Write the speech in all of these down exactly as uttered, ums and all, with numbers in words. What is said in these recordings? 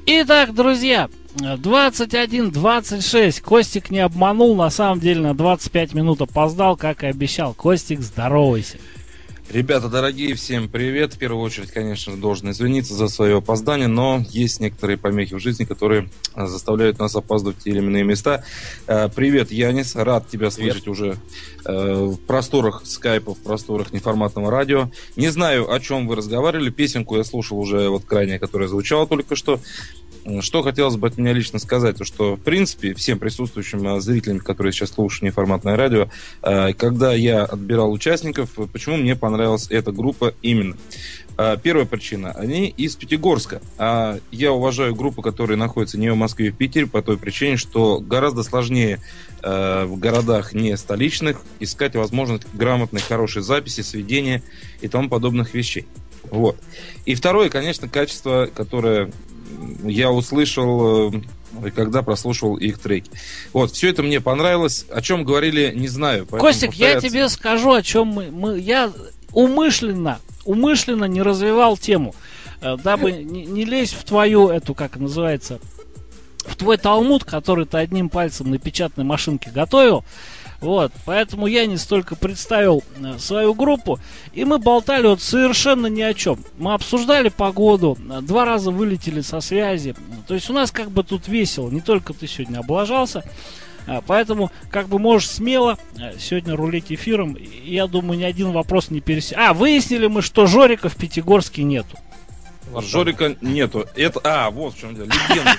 Итак, друзья, двадцать один двадцать шесть. Костик не обманул, на самом деле на двадцать пять минут опоздал, как и обещал. Костик, здоровайся. Ребята, дорогие, всем привет. В первую очередь, конечно, должен извиниться за свое опоздание, но есть некоторые помехи в жизни, которые заставляют нас опаздывать в те или иные места. Привет, Янис, рад тебя слышать привет. Уже в просторах скайпа, в просторах неформатного радио. Не знаю, о чем вы разговаривали, песенку я слушал уже вот крайняя, которая звучала только что. Что хотелось бы от меня лично сказать, то что, в принципе, всем присутствующим зрителям, которые сейчас слушают неформатное радио, когда я отбирал участников, почему мне понравилась эта группа именно? Первая причина, они из Пятигорска, а я уважаю группы, которые находятся не в Москве, а в Питере, по той причине, что гораздо сложнее в городах не столичных искать возможность грамотной, хорошей записи, сведения и тому подобных вещей. Вот. И второе, конечно, качество, которое я услышал, когда прослушивал их треки. Вот, все это мне понравилось. О чем говорили, не знаю. Костик, повторяться... я тебе скажу, о чем мы... мы я умышленно, умышленно не развивал тему, дабы не, не лезть в твою, эту, как называется, в твой талмуд, который ты одним пальцем на печатной машинке готовил. Вот, поэтому я не столько представил свою группу, и мы болтали вот совершенно ни о чем. Мы обсуждали погоду, два раза вылетели со связи. То есть у нас как бы тут весело, не только ты сегодня облажался. Поэтому как бы можешь смело сегодня рулить эфиром. Я думаю, ни один вопрос не пересек. А, выяснили мы, что Жорика в Пятигорске нету. Жорика нету. Это, а, вот в чем дело. Легенда.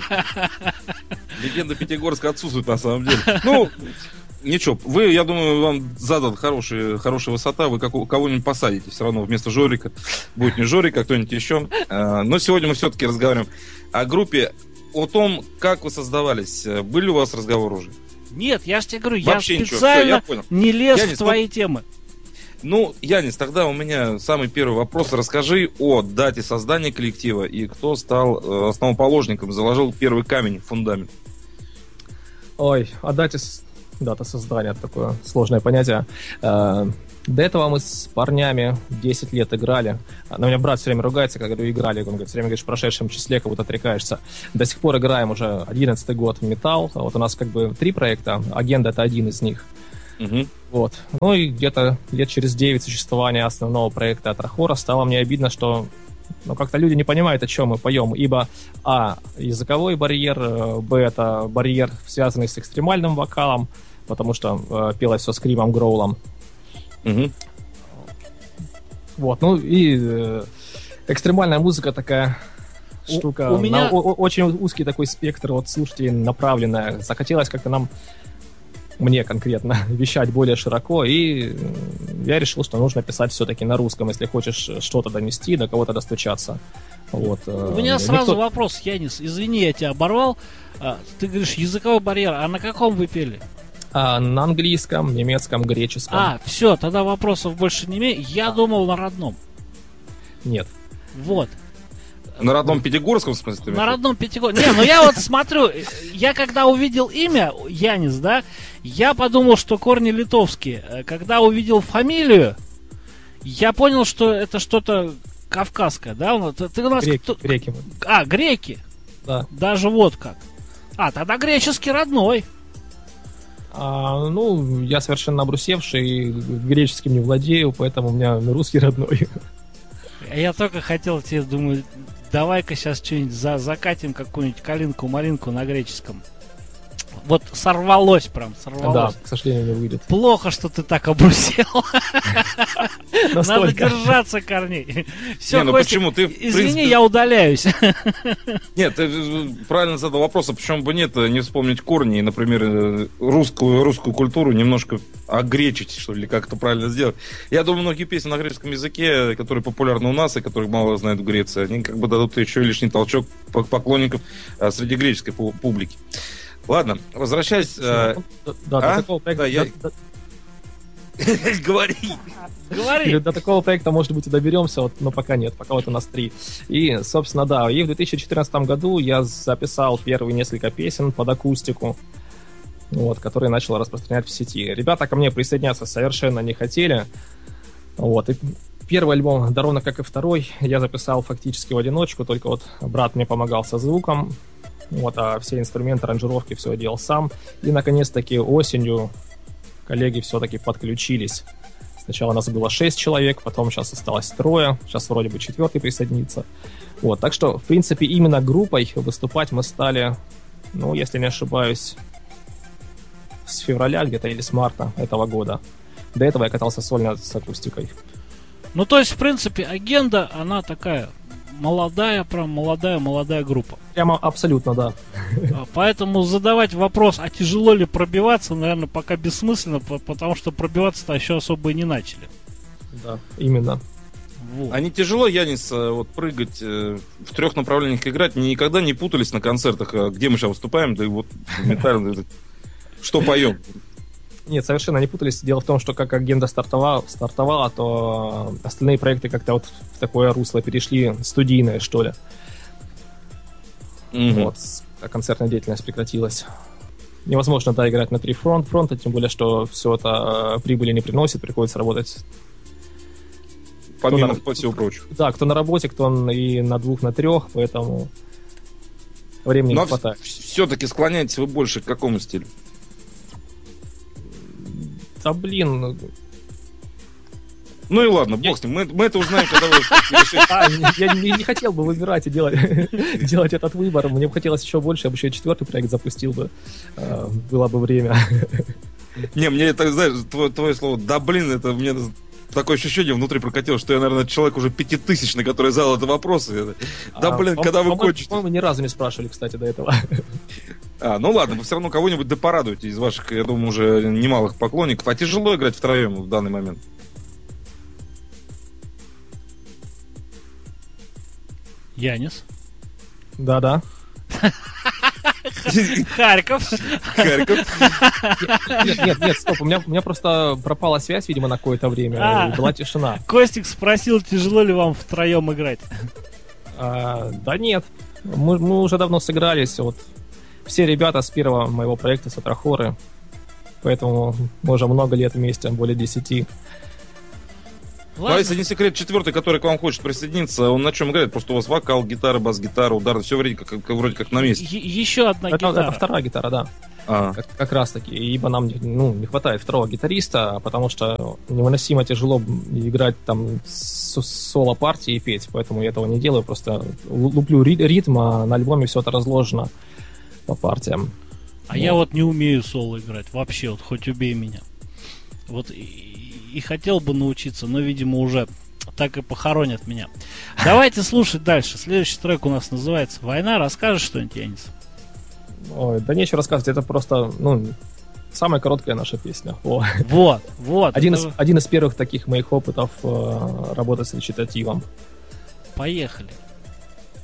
Легенда Пятигорска отсутствует на самом деле. Ну... Ничего, вы, я думаю, вам задан хороший, хорошая высота, вы как, кого-нибудь посадите, все равно вместо Жорика будет не Жорик, а кто-нибудь еще. Но сегодня мы все-таки разговариваем о группе, о том, как вы создавались. Были у вас разговоры уже? Нет, я же тебе говорю, вообще я специально ничего, я не лез Янис, в твои ну, темы. Ну, Янис, тогда у меня самый первый вопрос. Расскажи о дате создания коллектива и кто стал основоположником, заложил первый камень, фундамент. Ой, о дате... Дата создания, такое сложное понятие. До этого мы с парнями десять лет играли. На меня брат все время ругается, когда говорю играли. Он говорит, все время говоришь в прошедшем числе, как будто отрекаешься. До сих пор играем уже одиннадцатый год в металл. Вот у нас как бы три проекта. Агенда — это один из них. Угу. Вот. Ну и где-то лет через девять существования основного проекта Атрахора стало мне обидно, что но как-то люди не понимают, о чем мы поем, ибо а. языковой барьер, б. это барьер, связанный с экстремальным вокалом, потому что э, пелось все скримом, гроулом. Угу. Вот, ну и э, экстремальная музыка такая штука, у, у меня... на о- очень узкий такой спектр вот слушателей направленная. Захотелось как-то нам, мне конкретно, вещать более широко, и я решил, что нужно писать все-таки на русском, если хочешь что-то донести, до кого-то достучаться. Вот. У меня Никто... сразу вопрос, Янис, извини, я тебя оборвал. Ты говоришь, языковой барьер, а на каком вы пели? А, на английском, немецком, греческом. А, все, тогда вопросов больше не имею. Я а. думал на родном. Нет. Вот. На родном Пятигорском, в смысле? На родном Пятигорском. Не, ну я вот смотрю, я когда увидел имя Янис, да, я подумал, что корни литовские. Когда увидел фамилию, я понял, что это что-то кавказское, да? Ты, ты у нас греки, кто... греки. А, греки? Да. Даже вот как. А, тогда греческий родной. А, ну, я совершенно обрусевший, греческим не владею, поэтому у меня русский родной. Я только хотел тебе, думаю, давай-ка сейчас что-нибудь за, закатим, какую-нибудь калинку-малинку на греческом. Вот сорвалось прям, сорвалось. Да, к сожалению, не выйдет. Плохо, что ты так обрусел. Надо держаться корней. Все, ну почему? Ты, извини, я удаляюсь. Нет, ты правильно задал вопрос, а почему бы нет, не вспомнить корни и, например, русскую, русскую культуру немножко огречить, что ли, как это правильно сделать. Я думаю, многие песни на греческом языке, которые популярны у нас и которых мало знают в Греции, они как бы дадут еще лишний толчок поклонников среди греческой публики. Ладно, возвращаясь... Да, а? до такого проекта... Да, я... Говори! Говори! До такого проекта, может быть, и доберемся, вот, но пока нет, пока вот у нас три. И, собственно, да, и в две тысячи четырнадцатом году я записал первые несколько песен под акустику, вот, которые начал распространять в сети. Ребята ко мне присоединяться совершенно не хотели, вот, и первый альбом, да ровно как и второй, я записал фактически в одиночку, только вот брат мне помогал со звуком, вот, а все инструменты, аранжировки, все я делал сам. И, наконец-таки, осенью коллеги все-таки подключились. Сначала нас было шесть человек, потом сейчас осталось трое, сейчас вроде бы четвертый присоединится. Вот, так что, в принципе, именно группой выступать мы стали, ну, если не ошибаюсь, с февраля где-то или с марта этого года. До этого я катался сольно с акустикой. Ну, то есть, в принципе, Агенда, она такая молодая, прям молодая-молодая группа. Прямо абсолютно, да. Поэтому задавать вопрос, а тяжело ли пробиваться, наверное, пока бессмысленно, потому что пробиваться-то еще особо и не начали. Да, именно. Вот. А не тяжело, Янис, вот прыгать э, в трех направлениях играть? Мне никогда не путались на концертах, где мы сейчас выступаем, да и вот металл, что поем? Нет, совершенно не путались. Дело в том, что как Агенда стартовала, стартовала, то остальные проекты как-то вот в такое русло перешли, студийное, что ли. Mm-hmm. Вот, а концертная деятельность прекратилась. Невозможно, да, играть на три фронт, фронта, тем более, что все это прибыли не приносит, приходится работать. Помимо на, всего прочего. Да, кто на работе, кто и на двух, на трех, поэтому времени Но не хватает. Все-таки склоняетесь вы больше к какому стилю? Да блин. Ну и ладно, бог с ним. Мы, мы это узнаем, когда вы решите. А, я не, не хотел бы выбирать и делать, делать этот выбор. Мне бы хотелось еще больше, я бы еще четвертый проект запустил бы. Было бы время. Не, мне это, знаешь, твое, твое слово «да блин», это мне такое ощущение внутри прокатилось, что я, наверное, человек уже пятитысячный, который задал этот вопрос. Да блин, а, когда вы кончите? По-моему, ни разу не спрашивали, кстати, до этого. А, ну ладно, вы все равно кого-нибудь да порадуете из ваших, я думаю, уже немалых поклонников. А тяжело играть втроем в данный момент? Янис. Да-да. Харьков. Харьков. Нет, нет, нет, стоп, у меня, у меня просто пропала связь, видимо, на какое-то время, а, была тишина. Костик спросил, тяжело ли вам втроем играть. А, да нет, мы, мы уже давно сыгрались, вот все ребята с первого моего проекта Сатрахоры, поэтому мы уже много лет вместе, более десяти. Ну, а если не секрет, четвертый, который к вам хочет присоединиться, он на чем играет? Просто у вас вокал, гитара, бас-гитара, удар, все вроде как, как, вроде как на месте. Е- еще одна это, гитара. Это вторая гитара, да. А. Как, как раз таки. Ибо нам ну, не хватает второго гитариста, потому что невыносимо тяжело играть там соло-партии и петь, поэтому я этого не делаю, просто луплю ритм, а на альбоме все это разложено по партиям. А вот. Я вот не умею соло играть вообще, вот хоть убей меня. Вот и... И хотел бы научиться, но, видимо, уже так и похоронят меня. Давайте слушать дальше. Следующий трек у нас называется «Война». Расскажешь что-нибудь, Янис? Ой, да нечего рассказывать. Это просто, ну, самая короткая наша песня. О. Вот, вот. Один, это... из, один из первых таких моих опытов э, работать с речитативом. Поехали.